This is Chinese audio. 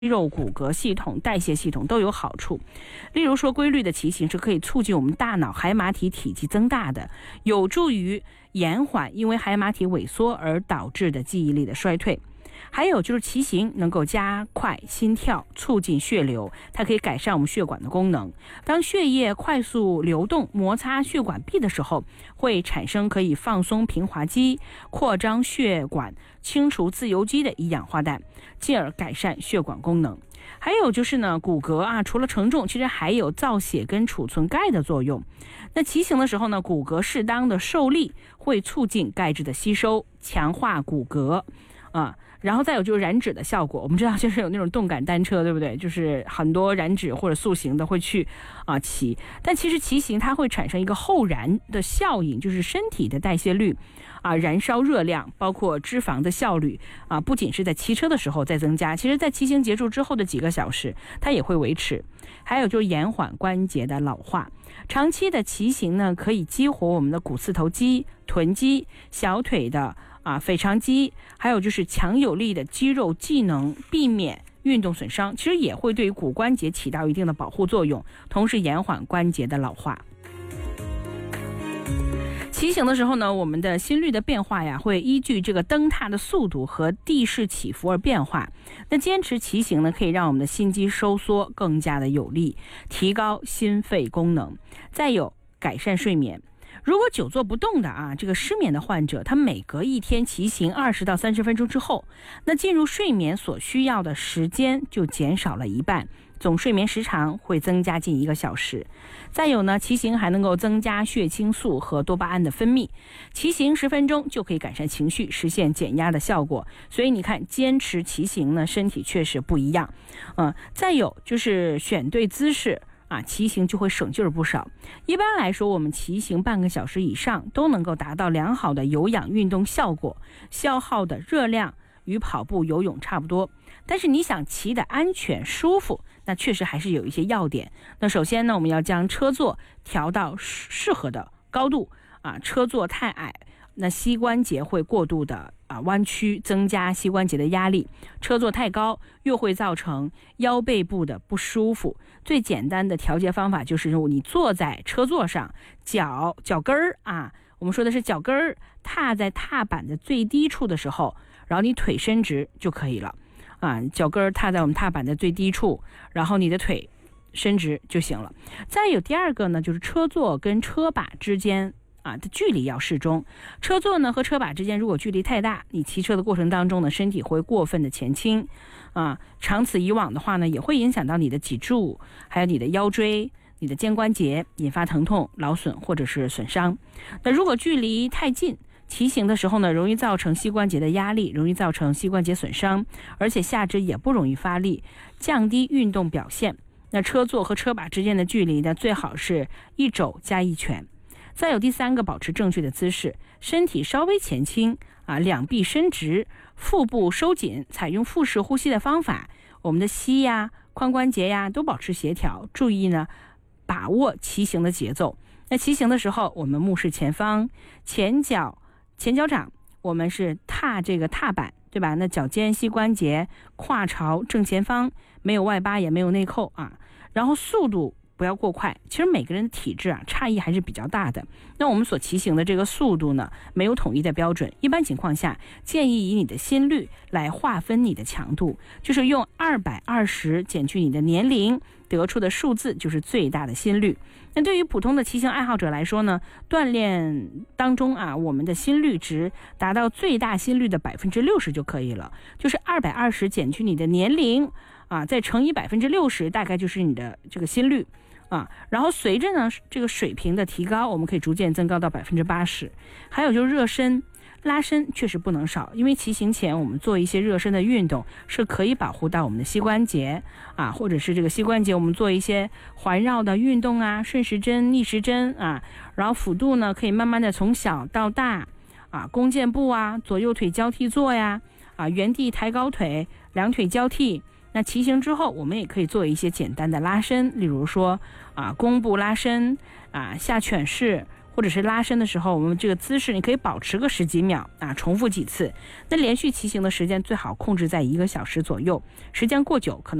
肌肉、骨骼系统、代谢系统都有好处。例如说，规律的骑行是可以促进我们大脑海马体体积增大的，有助于延缓因为海马体萎缩而导致的记忆力的衰退。还有就是骑行能够加快心跳，促进血流，它可以改善我们血管的功能。当血液快速流动摩擦血管壁的时候，会产生可以放松平滑肌、扩张血管、清除自由基的一氧化氮，进而改善血管功能。还有就是呢，骨骼除了承重，其实还有造血跟储存钙的作用。那骑行的时候呢，骨骼适当的受力会促进钙质的吸收，强化骨骼然后再有就是燃脂的效果。我们知道就是有那种动感单车，对不对？就是很多燃脂或者塑形的会去骑，但其实骑行它会产生一个后燃的效应，就是身体的代谢率燃烧热量，包括脂肪的效率不仅是在骑车的时候在增加，其实在骑行结束之后的几个小时它也会维持。还有就是延缓关节的老化。长期的骑行呢，可以激活我们的股四头肌、臀肌、小腿的腓肠肌，还有就是强有力的肌肉技能，避免运动损伤，其实也会对于骨关节起到一定的保护作用，同时延缓关节的老化。骑行的时候呢，我们的心率的变化会依据这个蹬踏的速度和地势起伏而变化。那坚持骑行呢，可以让我们的心肌收缩更加的有力，提高心肺功能。再有改善睡眠。如果久坐不动的这个失眠的患者，他每隔一天骑行20到30分钟之后，那进入睡眠所需要的时间就减少了一半，总睡眠时长会增加近1个小时。再有呢，骑行还能够增加血清素和多巴胺的分泌，骑行10分钟就可以改善情绪，实现减压的效果。所以你看，坚持骑行呢，身体确实不一样。再有就是选对姿势骑行就会省劲儿不少。一般来说，我们骑行半个小时以上都能够达到良好的有氧运动效果，消耗的热量与跑步、游泳差不多。但是你想骑得安全舒服，那确实还是有一些要点。那首先呢，我们要将车座调到适合的高度车座太矮，那膝关节会过度的弯曲，增加膝关节的压力；车座太高，又会造成腰背部的不舒服。最简单的调节方法就是你坐在车座上，脚跟儿我们说的是脚跟儿踏在踏板的最低处的时候，然后你腿伸直就可以了脚跟儿踏在我们踏板的最低处，然后你的腿伸直就行了。再有第二个呢，就是车座跟车把之间的距离要适中。车座呢和车把之间如果距离太大，你骑车的过程当中呢，身体会过分的前倾长此以往的话呢，也会影响到你的脊柱，还有你的腰椎、你的肩关节，引发疼痛、劳损或者是损伤。那如果距离太近，骑行的时候呢，容易造成膝关节的压力，容易造成膝关节损伤，而且下肢也不容易发力，降低运动表现。那车座和车把之间的距离呢，最好是1肘加1拳。再有第三个，保持正确的姿势，身体稍微前倾两臂伸直，腹部收紧，采用腹式呼吸的方法，我们的膝髋关节都保持协调。注意呢，把握骑行的节奏。那骑行的时候，我们目视前方，前脚掌我们是踏这个踏板，对吧？那脚尖、膝关节胯朝正前方，没有外八也没有内扣然后速度不要过快。其实每个人的体质差异还是比较大的。那我们所骑行的这个速度呢，没有统一的标准。一般情况下，建议以你的心率来划分你的强度，就是用220减去你的年龄，得出的数字就是最大的心率。那对于普通的骑行爱好者来说呢，锻炼当中我们的心率值达到最大心率的60%就可以了。就是220减去你的年龄再乘以60%，大概就是你的这个心率然后随着呢这个水平的提高，我们可以逐渐增高到80%。还有就是热身拉伸确实不能少，因为骑行前我们做一些热身的运动，是可以保护到我们的膝关节或者是这个膝关节我们做一些环绕的运动顺时针、逆时针然后幅度呢可以慢慢的从小到大弓箭步左右腿交替做原地抬高腿，两腿交替。那骑行之后，我们也可以做一些简单的拉伸，例如说弓步拉伸下犬式， 或者是拉伸的时候，我们这个姿势你可以保持个10几秒啊，重复几次。那连续骑行的时间最好控制在1个小时左右，时间过久可能